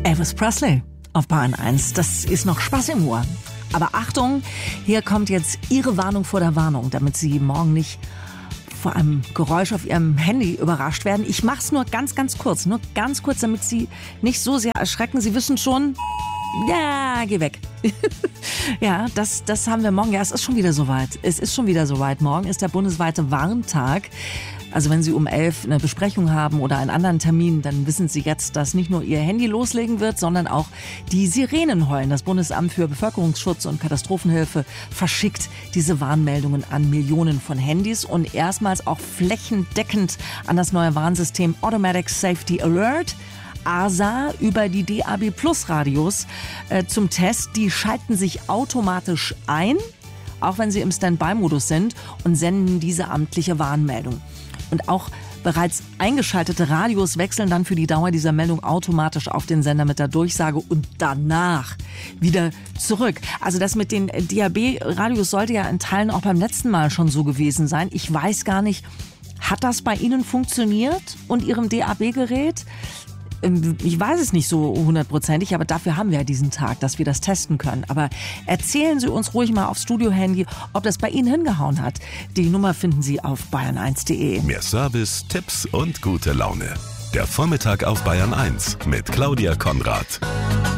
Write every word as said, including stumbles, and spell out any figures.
Elvis Presley auf Bayern eins. Das ist noch Spaß im Ohr. Aber Achtung, hier kommt jetzt Ihre Warnung vor der Warnung, damit Sie morgen nicht vor einem Geräusch auf Ihrem Handy überrascht werden. Ich mache es nur ganz, ganz kurz. Nur ganz kurz, damit Sie nicht so sehr erschrecken. Sie wissen schon, ja, geh weg. Ja, das, das haben wir morgen. Ja, es ist schon wieder soweit. Es ist schon wieder soweit. Morgen ist der bundesweite Warntag. Also wenn Sie um elf eine Besprechung haben oder einen anderen Termin, dann wissen Sie jetzt, dass nicht nur Ihr Handy loslegen wird, sondern auch die Sirenen heulen. Das Bundesamt für Bevölkerungsschutz und Katastrophenhilfe verschickt diese Warnmeldungen an Millionen von Handys und erstmals auch flächendeckend an das neue Warnsystem Automatic Safety Alert. A S A über die D A B Plus Radios äh, zum Test. Die schalten sich automatisch ein, auch wenn sie im Standby-Modus sind, und senden diese amtliche Warnmeldung. Und auch bereits eingeschaltete Radios wechseln dann für die Dauer dieser Meldung automatisch auf den Sender mit der Durchsage und danach wieder zurück. Also das mit den D A B-Radios sollte ja in Teilen auch beim letzten Mal schon so gewesen sein. Ich weiß gar nicht, hat das bei Ihnen funktioniert und Ihrem D A B-Gerät? Ich weiß es nicht so hundertprozentig, aber dafür haben wir ja diesen Tag, dass wir das testen können. Aber erzählen Sie uns ruhig mal aufs Studio-Handy, ob das bei Ihnen hingehauen hat. Die Nummer finden Sie auf bayern eins punkt de. Mehr Service, Tipps und gute Laune. Der Vormittag auf Bayern eins mit Claudia Konrad.